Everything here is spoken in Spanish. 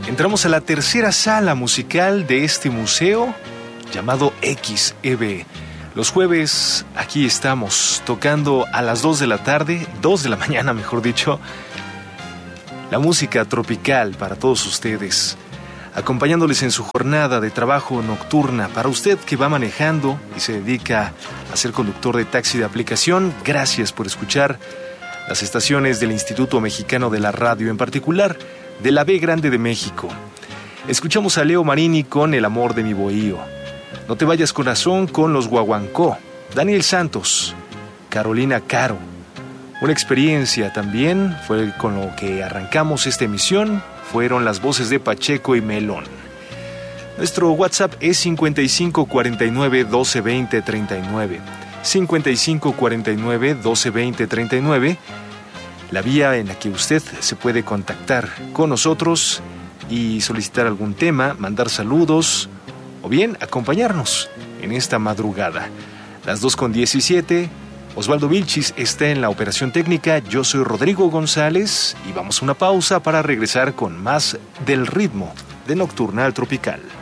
Entramos a la tercera sala musical de este museo llamado XEB. Los jueves aquí estamos tocando a las 2 de la tarde, 2 de la mañana mejor dicho, la música tropical para todos ustedes, acompañándoles en su jornada de trabajo nocturna. Para usted que va manejando y se dedica a ser conductor de taxi de aplicación, gracias por escuchar las estaciones del Instituto Mexicano de la Radio, en particular de la B Grande de México. Escuchamos a Leo Marini con El amor de mi bohío, No te vayas corazón con los Guaguancó, Daniel Santos, Carolina Caro. Una experiencia también fue con lo que arrancamos esta emisión, fueron las voces de Pacheco y Melón. Nuestro WhatsApp es 5549 1220 39. 5549 1220 39, la vía en la que usted se puede contactar con nosotros y solicitar algún tema, mandar saludos o bien acompañarnos en esta madrugada. Las 2:17, Osvaldo Vilchis está en la operación técnica, yo soy Rodrigo González y vamos a una pausa para regresar con más del ritmo de Nocturnal Tropical.